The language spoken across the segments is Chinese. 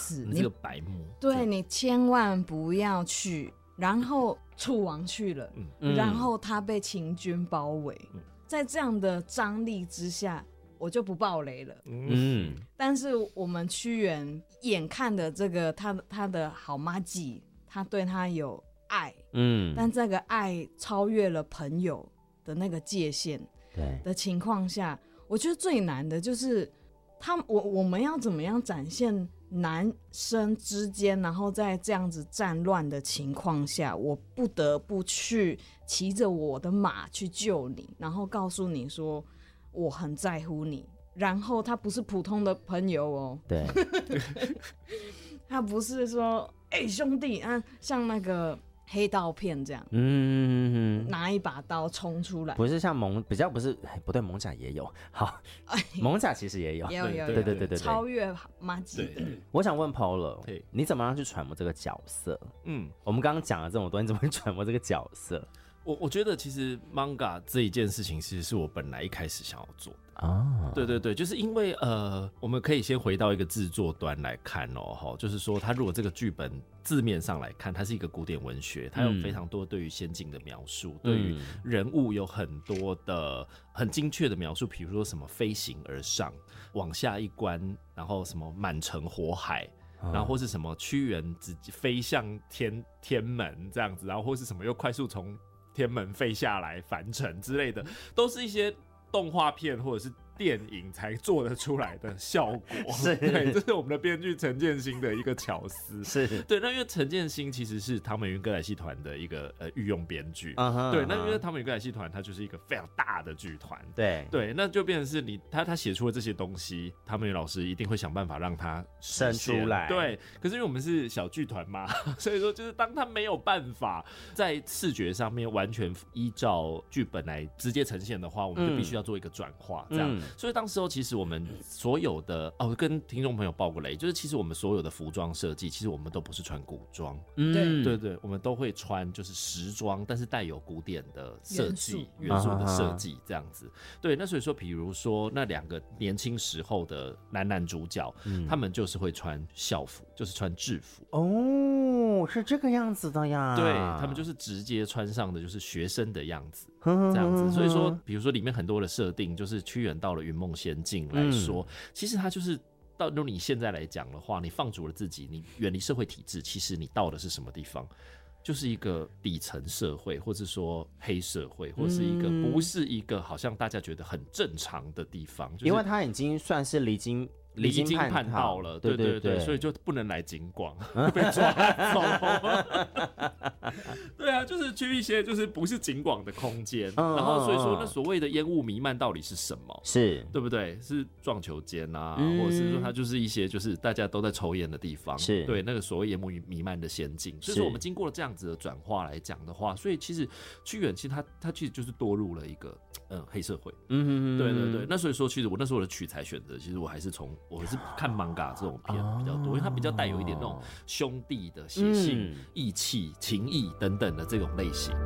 次， 你这个白目， 对，你千万不要去。然后楚王去了，然后他被秦军包围，在这样的张力之下，我就不爆雷了。但是我们屈原眼看的这个他的好妈吉，他对他有爱，但这个爱超越了朋友的那个界限的情况下，我觉得最难的就是我们要怎么样展现男生之间，然后在这样子战乱的情况下，我不得不去骑着我的马去救你，然后告诉你说我很在乎你。然后他不是普通的朋友哦，对，他不是说兄弟啊，像那个黑道片这样，拿一把刀冲出来， 不是像比较不是不对，蒙甲也有，好，蒙甲其实也有，对， 超越麻吉的。 我想问 Polo， 你怎么样去揣摩这个角色？我们刚刚讲了这么多，你怎么揣摩这个角色？ 我觉得其实 manga 这一件事情，其实是我本来一开始想要做的。对，就是因为我们可以先回到一个制作端来看哦，就是说，它如果这个剧本字面上来看，它是一个古典文学，它有非常多对于仙境的描述，对于人物有很多的很精确的描述，比如说什么飞行而上，往下一关，然后什么满城火海。然后或是什么屈原直接飞向天门这样子，然后或是什么又快速从天门飞下来返程之类的，都是一些动画片或者是电影才做得出来的效果。是，对，这是我们的编剧陈建新的一个巧思。是，对，那因为陈建新其实是汤美云歌仔戏团的一个御用编剧。对，那因为汤美云歌仔戏团它就是一个非常大的剧团。对，那就变成是他写出了这些东西，汤美云老师一定会想办法让它生出来。 对，可是因为我们是小剧团嘛，所以说就是当他没有办法在视觉上面完全依照剧本来直接呈现的话，我们就必须要做一个转化，这样。所以当时候其实我们所有的跟听众朋友报个雷，就是其实我们所有的服装设计，其实我们都不是穿古装，对，我们都会穿就是时装，但是带有古典的设计元素的设计这样子。对，那所以说，比如说那两个年轻时候的男主角，他们就是会穿校服，就是穿制服。 是这个样子的呀。 对，他们就是直接穿上的就是学生的样子，这样子。所以说，比如说里面很多的设定，就是屈原到了云梦仙境来说，其实他就是如果你现在来讲的话，你放逐了自己，你远离社会体制，其实你到的是什么地方？就是一个底层社会，或是说黑社会，或是一个不是一个好像大家觉觉得很正常的地方，就是、 因为他已经算是离经叛道了，对，所以就不能来景广，被抓走。对啊，就是去一些就是不是景广的空间，然后所以说那所谓的烟雾弥漫到底是什么？是对不对？是撞球间啊，或者是说它就是一些就是大家都在抽烟的地方，是对那个所谓烟雾弥漫的仙境。所以说我们经过了这样子的转化来讲的话，所以其实屈原其实他其实就是堕入了一个黑社会。对，那所以说其实我那时候的取材选择，其实我是看 manga 这种片比较多，因为它比较带有一点那种兄弟的血性、义气、情义等等的这种类型。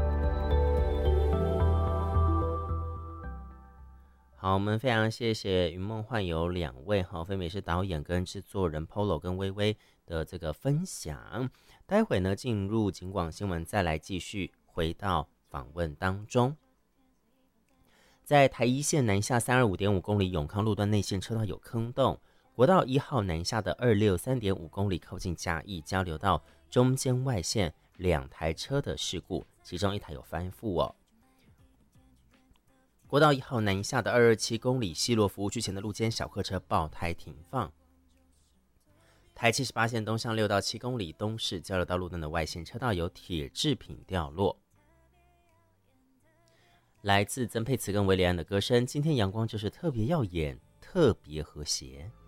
好，我们非常谢谢云梦幻游两位分别是导演跟制作人 Polo 跟微微的这个分享。待会呢进入警广新闻，再来继续回到访问当中。在台一线南下 325.5 公里永康路段内线车道有坑洞，国道1号南下的263.5 公里靠近嘉义交流道中间外线2台车的事故，其中1台有翻覆哦。国道1号南下的227公里西螺服务区前的路肩小客车爆胎停放。台78线东向6到7公里东市交流道路段的外线车道有铁制品掉落。来自曾沛慈跟韦礼安的歌声，今天阳光就是特别耀眼，特别和谐。